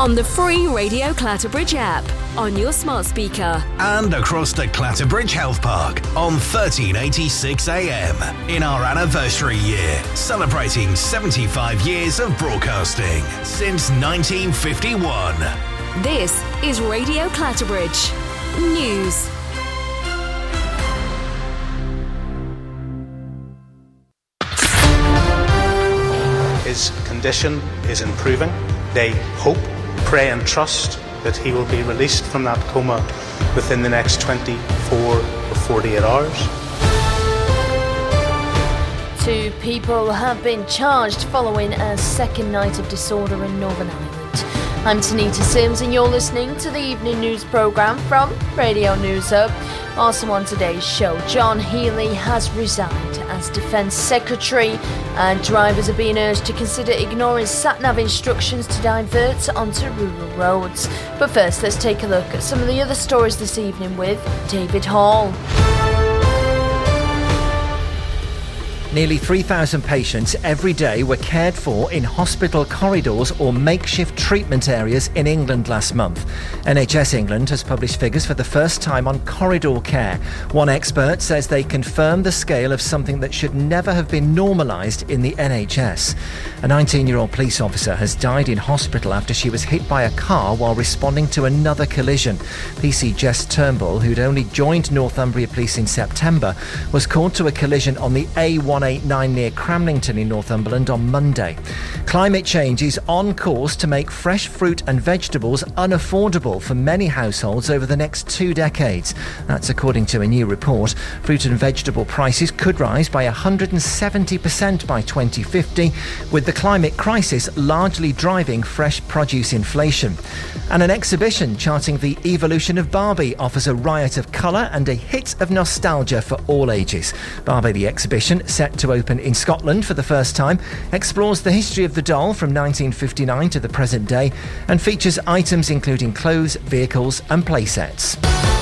on the free Radio Clatterbridge app, on your smart speaker, and across the Clatterbridge Health Park on 1386 AM in our anniversary year, celebrating 75 years of broadcasting since 1951. This is Radio Clatterbridge News. His condition is improving. They hope, pray and trust that he will be released from that coma within the next 24 or 48 hours. 2 people have been charged following a second night of disorder in Northern Ireland. I'm Tanita Sims and you're listening to the evening news programme from Radio News Hub. Also on today's show, John Healey has resigned as Defence Secretary and drivers are being urged to consider ignoring sat-nav instructions to divert onto rural roads. But first, let's take a look at some of the other stories this evening with David Hall. Nearly 3,000 patients every day were cared for in hospital corridors or makeshift treatment areas in England last month. NHS England has published figures for the first time on corridor care. One expert says they confirm the scale of something that should never have been normalised in the NHS. A 19-year-old police officer has died in hospital after she was hit by a car while responding to another collision. PC Jess Turnbull, who'd only joined Northumbria Police in September, was called to a collision on the A189 near Cramlington in Northumberland on Monday. Climate change is on course to make fresh fruit and vegetables unaffordable for many households over the next 2 decades. That's according to a new report. Fruit and vegetable prices could rise by 170% by 2050, with the climate crisis largely driving fresh produce inflation. And an exhibition charting the evolution of Barbie offers a riot of colour and a hit of nostalgia for all ages. Barbie the exhibition, set to open in Scotland for the first time, explores the history of the doll from 1959 to the present day and features items including clothes, vehicles and playsets.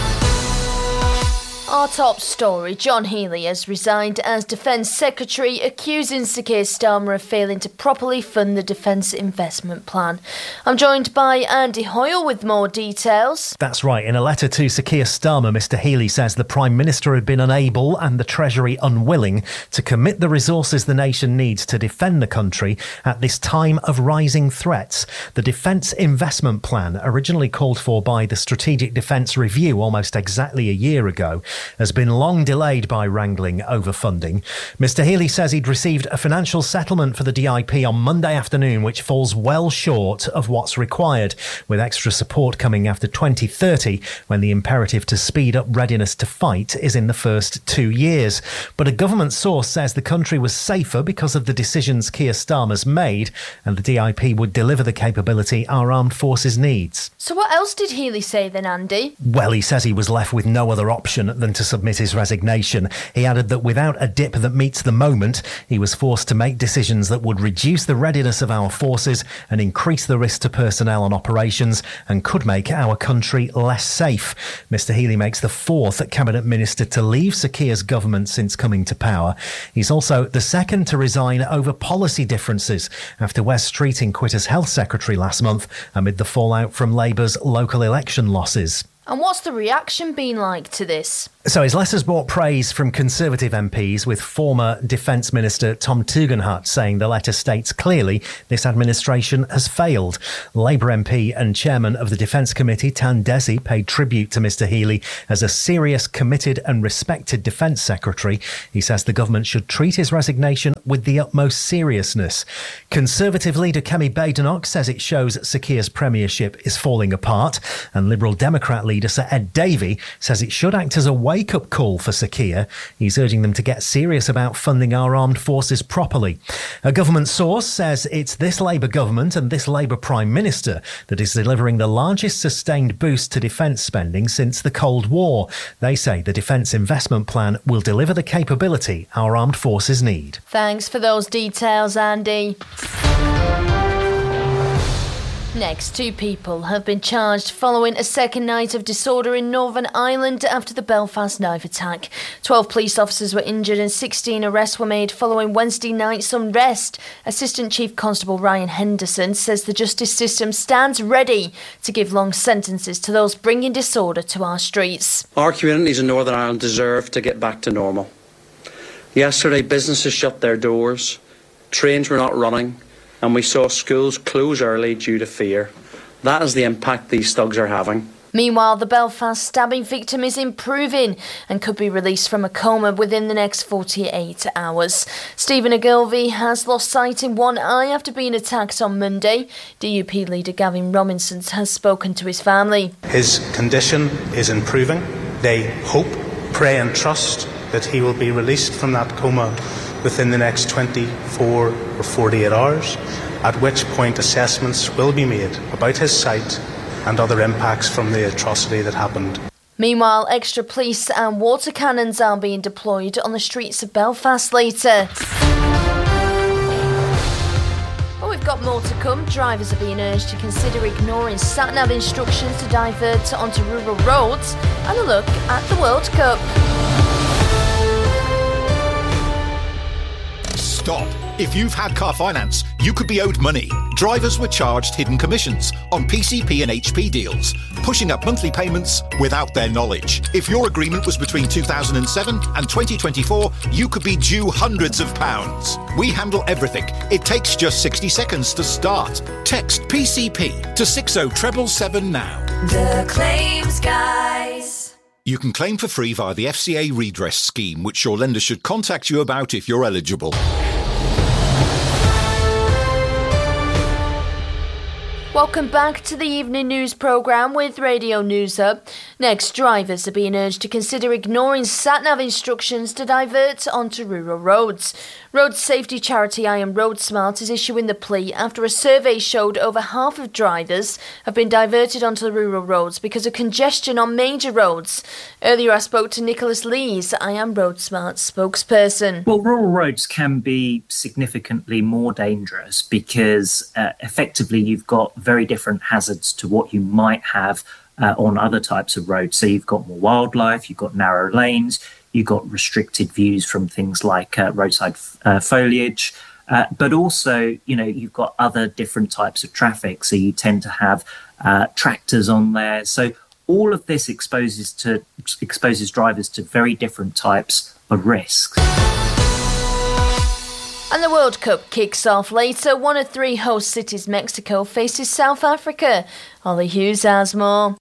Our top story, John Healey has resigned as Defence Secretary, accusing Sir Keir Starmer of failing to properly fund the Defence Investment Plan. I'm joined by Andy Hoyle with more details. That's right. In a letter to Sir Keir Starmer, Mr Healey says the Prime Minister had been unable and the Treasury unwilling to commit the resources the nation needs to defend the country at this time of rising threats. The Defence Investment Plan, originally called for by the Strategic Defence Review almost exactly a year ago, has been long delayed by wrangling over funding. Mr Healey says he'd received a financial settlement for the DIP on Monday afternoon, which falls well short of what's required, with extra support coming after 2030, when the imperative to speed up readiness to fight is in the first 2 years. But a government source says the country was safer because of the decisions Keir Starmer's made, and the DIP would deliver the capability our armed forces needs. So what else did Healey say then, Andy? Well, he says he was left with no other option than to submit his resignation. He added that without a dip that meets the moment, he was forced to make decisions that would reduce the readiness of our forces and increase the risk to personnel and operations and could make our country less safe. Mr Healey makes the 4th Cabinet Minister to leave Sir Keir's government since coming to power. He's also the 2nd to resign over policy differences after Wes Streeting quit as Health Secretary last month amid the fallout from Labour's local election losses. And what's the reaction been like to this? So his letter's brought praise from Conservative MPs, with former Defence Minister Tom Tugendhat saying the letter states clearly this administration has failed. Labour MP and Chairman of the Defence Committee, Tan Desi, paid tribute to Mr Healey as a serious, committed and respected Defence Secretary. He says the government should treat his resignation with the utmost seriousness. Conservative leader Kemi Badenoch says it shows Sir Keir's premiership is falling apart, and Liberal Democrat leader Sir Ed Davey says it should act as a wake-up call for Sir Keir. He's urging them to get serious about funding our armed forces properly. A government source says it's this Labour government and this Labour Prime Minister that is delivering the largest sustained boost to defence spending since the Cold War. They say the Defence Investment Plan will deliver the capability our armed forces need. Thanks for those details, Andy. Next, 2 people have been charged following a second night of disorder in Northern Ireland after the Belfast knife attack. 12 police officers were injured and 16 arrests were made following Wednesday night's unrest. Assistant Chief Constable Ryan Henderson says the justice system stands ready to give long sentences to those bringing disorder to our streets. Our communities in Northern Ireland deserve to get back to normal. Yesterday, businesses shut their doors, trains were not running, and we saw schools close early due to fear. That is the impact these thugs are having. Meanwhile, the Belfast stabbing victim is improving and could be released from a coma within the next 48 hours. Stephen Ogilvie has lost sight in one eye after being attacked on Monday. DUP leader Gavin Robinson has spoken to his family. His condition is improving. They hope, pray and trust that he will be released from that coma within the next 24 or 48 hours, at which point assessments will be made about his sight and other impacts from the atrocity that happened. Meanwhile, extra police and water cannons are being deployed on the streets of Belfast later. Well, we've got more to come. Drivers are being urged to consider ignoring sat-nav instructions to divert onto rural roads, and a look at the World Cup. Stop. If you've had car finance, you could be owed money. Drivers were charged hidden commissions on PCP and HP deals, pushing up monthly payments without their knowledge. If your agreement was between 2007 and 2024, you could be due hundreds of pounds. We handle everything. It takes just 60 seconds to start. Text PCP to 60777 now. The Claims Guys. You can claim for free via the FCA redress scheme, which your lender should contact you about if you're eligible. Welcome back to the evening news programme with Radio News Hub. Next, drivers are being urged to consider ignoring sat-nav instructions to divert onto rural roads. Road safety charity I Am Road Smart is issuing the plea after a survey showed over half of drivers have been diverted onto the rural roads because of congestion on major roads. Earlier I spoke to Nicholas Lees, I Am Road Smart spokesperson. Well, rural roads can be significantly more dangerous because effectively you've got very different hazards to what you might have on other types of roads. So you've got more wildlife, you've got narrow lanes, you've got restricted views from things like roadside foliage, but also, you've got other different types of traffic. So you tend to have tractors on there. So all of this exposes drivers to very different types of risks. And the World Cup kicks off later. One of 3 host cities, Mexico, faces South Africa. Ollie Hughes has more.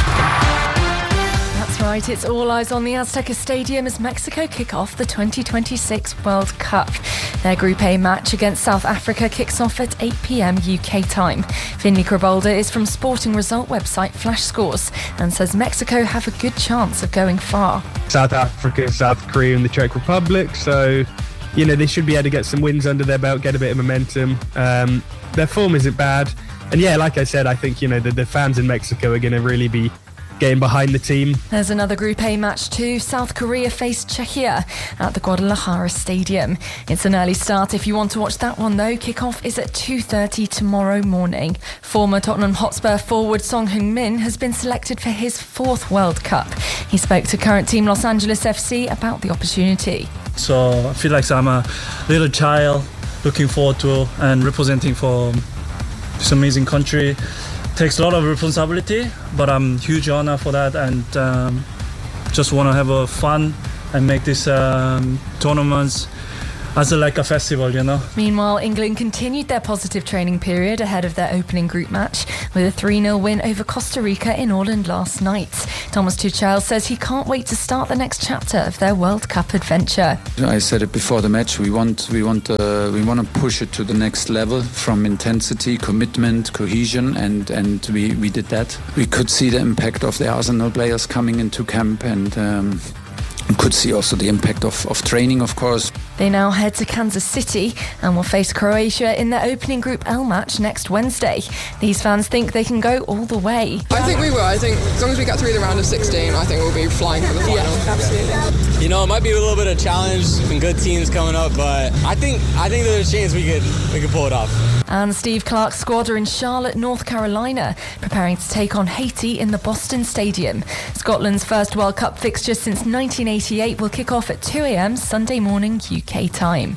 That's right, it's all eyes on the Azteca Stadium as Mexico kick off the 2026 World Cup. Their Group A match against South Africa kicks off at 8 p.m. UK time. Finley Krabolda is from sporting result website Flash Scores and says Mexico have a good chance of going far. South Africa, South Korea and the Czech Republic, so they should be able to get some wins under their belt, get a bit of momentum. Their form isn't bad. And yeah, like I said, I think, the fans in Mexico are going to really be getting behind the team. There's another Group A match too. South Korea face Czechia at the Guadalajara Stadium. It's an early start if you want to watch that one though. Kick-off is at 2:30 tomorrow morning. Former Tottenham Hotspur forward Son Heung-min has been selected for his 4th World Cup. He spoke to current team Los Angeles FC about the opportunity. So I feel like I'm a little child looking forward to and representing for this amazing country. Takes a lot of responsibility, but I'm huge honor for that, and just want to have a fun and make this tournaments as a festival, Meanwhile, England continued their positive training period ahead of their opening group match with a 3-0 win over Costa Rica in Orland last night. Thomas Tuchel says he can't wait to start the next chapter of their World Cup adventure. I said it before the match. We want to push it to the next level from intensity, commitment, cohesion, and we did that. We could see the impact of the Arsenal players coming into camp, and could see also the impact of training, of course. They now head to Kansas City and will face Croatia in their opening Group L match next Wednesday. These fans think they can go all the way. I think we will. I think as long as we get through the round of 16, I think we'll be flying for the final. Yeah, absolutely. It might be a little bit of a challenge, some good teams coming up, but I think there's a chance we could pull it off. And Steve Clark's squad are in Charlotte, North Carolina, preparing to take on Haiti in the Boston Stadium. Scotland's first World Cup fixture since 1988 will kick off at 2 a.m. Sunday morning UK time.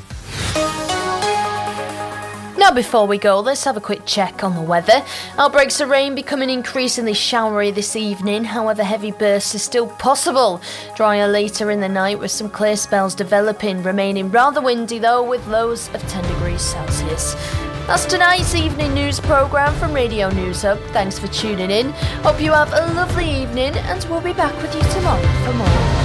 Now before we go, let's have a quick check on the weather. Outbreaks of rain becoming increasingly showery this evening, however heavy bursts are still possible. Drier later in the night with some clear spells developing, remaining rather windy though with lows of 10 degrees Celsius. That's tonight's evening news programme from Radio News Hub. Thanks for tuning in. Hope you have a lovely evening and we'll be back with you tomorrow for more.